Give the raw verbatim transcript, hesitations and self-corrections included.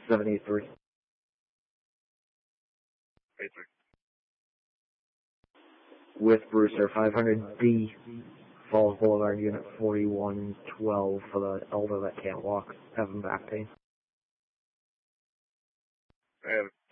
seven eight three. eight three. With Brewster, five hundred D, Falls Boulevard, Unit forty-one twelve for the elder that can't walk, having back pain. I have